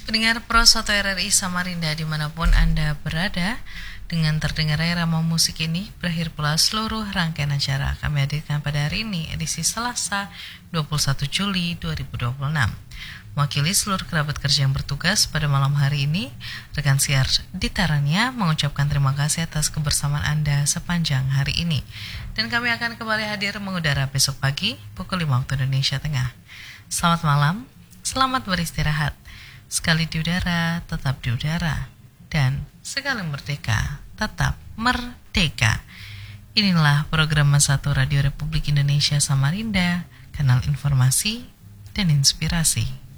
Pendengar Pro 1 RRI Samarinda dimanapun Anda berada, dengan terdengarnya irama musik ini berakhir pula seluruh rangkaian acara kami hadirkan pada hari ini, edisi Selasa 21 Juli 2026. Mewakili seluruh kerabat kerja yang bertugas pada malam hari ini, rekan siar Ditaranya mengucapkan terima kasih atas kebersamaan Anda sepanjang hari ini. Dan kami akan kembali hadir mengudara besok pagi pukul 5 waktu Indonesia Tengah. Selamat malam, selamat beristirahat. Sekali di udara, tetap di udara. Dan sekali merdeka, tetap merdeka. Inilah program Satu Radio Republik Indonesia Samarinda, kanal informasi dan inspirasi.